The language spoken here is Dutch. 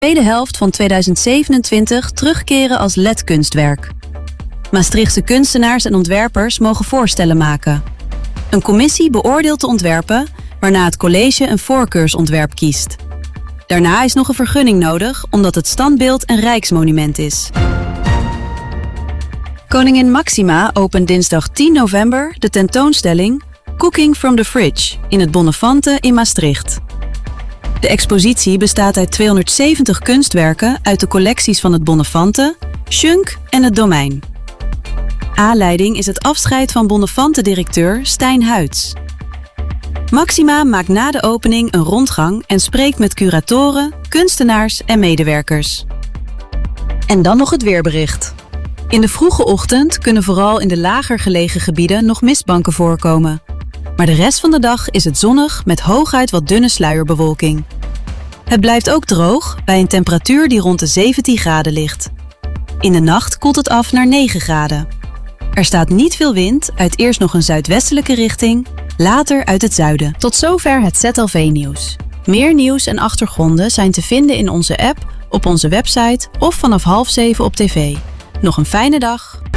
tweede helft van 2027 terugkeren als LED-kunstwerk. Maastrichtse kunstenaars en ontwerpers mogen voorstellen maken. Een commissie beoordeelt de ontwerpen, waarna het college een voorkeursontwerp kiest. Daarna is nog een vergunning nodig, omdat het standbeeld een rijksmonument is. Koningin Máxima opent dinsdag 10 november de tentoonstelling Cooking from the Fridge in het Bonnefante in Maastricht. De expositie bestaat uit 270 kunstwerken uit de collecties van het Bonnefante, Schunk en het Domein. Aanleiding is het afscheid van Bonnefante-directeur Stijn Huyts. Máxima maakt na de opening een rondgang en spreekt met curatoren, kunstenaars en medewerkers. En dan nog het weerbericht. In de vroege ochtend kunnen vooral in de lager gelegen gebieden nog mistbanken voorkomen. Maar de rest van de dag is het zonnig met hooguit wat dunne sluierbewolking. Het blijft ook droog bij een temperatuur die rond de 17 graden ligt. In de nacht koelt het af naar 9 graden. Er staat niet veel wind uit eerst nog een zuidwestelijke richting, later uit het zuiden. Tot zover het ZLV-nieuws. Meer nieuws en achtergronden zijn te vinden in onze app, op onze website of vanaf 6:30 op tv. Nog een fijne dag.